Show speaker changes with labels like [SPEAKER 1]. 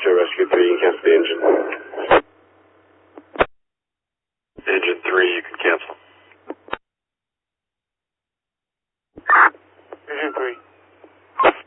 [SPEAKER 1] Rescue 3, you can cancel the engine.
[SPEAKER 2] Engine 3, you can cancel.
[SPEAKER 3] Engine 3.